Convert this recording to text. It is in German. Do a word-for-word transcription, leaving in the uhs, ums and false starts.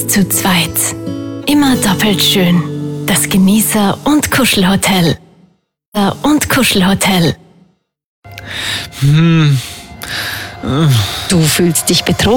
jetzt zu zweit. Immer doppelt schön. Das Genießer- und Kuschelhotel. Und Kuschelhotel. Hm. Du fühlst dich betrogen.